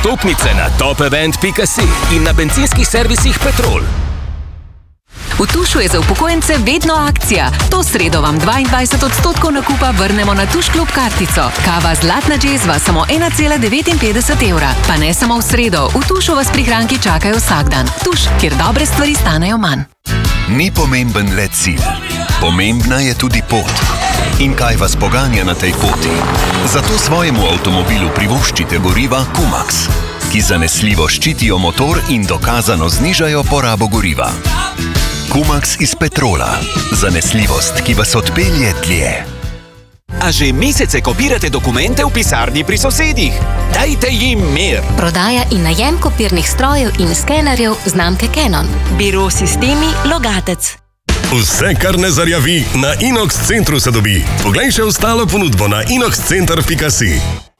Vstopnice na topevent.si in na bencinskih servisih Petrol. V Tušu je za upokojence vedno akcija. To sredo vam 22% nakupa vrnemo na Tuš Klub kartico. Kava Zlatna džezva samo 1,59 evra. Pa ne samo v sredo, v Tušu vas prihranki čakajo vsak dan. Tuš, kjer dobre stvari stanejo manj. Ni pomemben le cilj. Pomembna je tudi pot. In kaj vas poganja na tej poti? Zato svojemu avtomobilu privoščite goriva Kumax, ki zanesljivo ščitijo motor in dokazano znižajo porabo goriva. Kumax iz Petrola. Zanesljivost, ki vas odpelje dlje. A že mesece kopirate dokumente v pisarni pri sosedih? Dajte jim mir! Prodaja in najem kopirnih strojev in skenerjev znamke Canon. Biro Sistemi Logatec. Vse, kar ne zarjavi, na Inox centru se dobi. Poglej še ostalo ponudbo na inoxcenter.si.